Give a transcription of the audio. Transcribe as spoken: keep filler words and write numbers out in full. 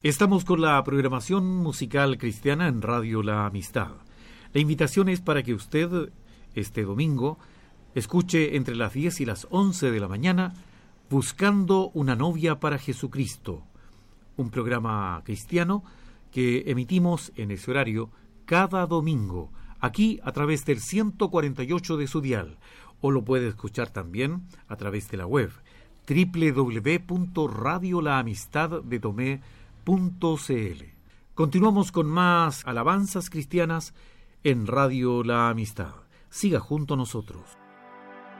Estamos con la programación musical cristiana en Radio La Amistad. La invitación es para que usted, este domingo, escuche entre las diez y las once de la mañana Buscando una novia para Jesucristo, un programa cristiano que emitimos en ese horario cada domingo, aquí a través del ciento cuarenta y ocho de su dial, o lo puede escuchar también a través de la web doble u doble u doble u punto radio la amistad de tomé punto c l. Continuamos con más alabanzas cristianas en Radio La Amistad. Siga junto a nosotros.